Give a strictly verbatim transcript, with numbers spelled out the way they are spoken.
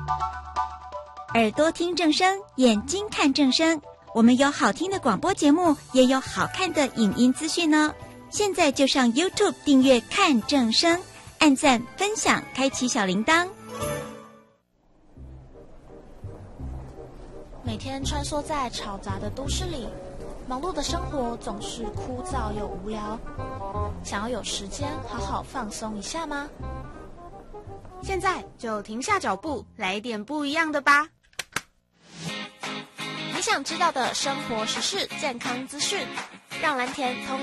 耳朵听正声，眼睛看正声。我们有好听的广播节目，也有好看的影音资讯呢。现在就上 YouTube 订阅看正声，按赞分享，开启小铃铛。 每天穿梭在嘈杂的都市里，忙碌的生活总是枯燥又无聊。想要有时间好好放松一下吗？ 现在就停下脚步，来点不一样的吧。 你想知道的生活时事、健康资讯，让蓝田通